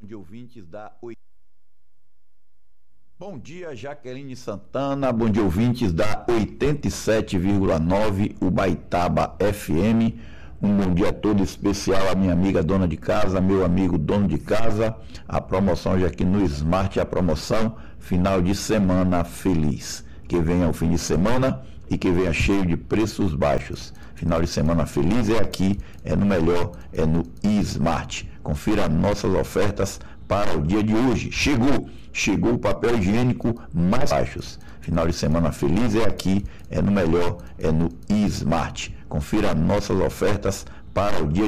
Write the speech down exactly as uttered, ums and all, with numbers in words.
de ouvintes da oitenta. Bom dia, Jaqueline Santana, bom dia, ouvintes da oitenta e sete vírgula nove Ubaitaba F M. Um bom dia todo especial à minha amiga dona de casa, meu amigo dono de casa. A promoção hoje aqui no Smart, a promoção final de semana feliz. Que venha o fim de semana e que venha cheio de preços baixos. Final de semana feliz é aqui, é no melhor, é no Smart. Confira nossas ofertas para o dia de hoje. Chegou, chegou o papel higiênico mais baixos. Final de semana feliz é aqui, é no melhor, é no Smart. Confira nossas ofertas para o dia